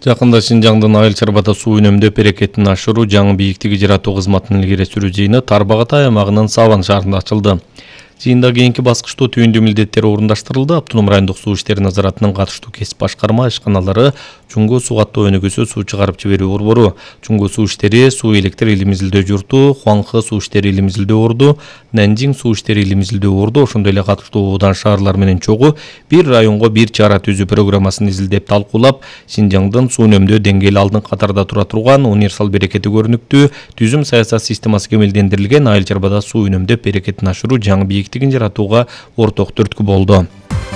Жакында Шинжаңдын айыл чарбада суу үнөмдөө берекетин ашыруу жаңы бийиктиги жаратуу кызматынын илгери сүрүү жыйыны Тарбағатай аймагынын Саван шаарында ачылды. Жыйында кийинки баскычтуу түйүндүү милдеттер орундаштырылды. Автоном райондук суу иштери назаратынын катыштуу кесип башкарма ишканалары Чуңгу суу каттоо өнүгүүсү суу чыгарып жиберүү борбору, Чуңгу суу иштери, Суу электр илим изилдөө журту, Хуаңхы суу иштери илим изилдөө орду, Нанжиң суу иштери илим изилдөө орду, ошондой эле катыштуу оодан шаарлар менен чогуу бир районго бир чара түзүү программасын изилдеп талкуулап, Шинжаңдын суу үнөмдөө деңгээли алдыңкы катарда тура турган, универсал берекети көрүнүктүү, түзүм саясат системасы кемелдендирилген айыл чарбада суу үнөмдөп берекетин ашыруу жаңы бийиктигин жаратууга орток түрткү болду.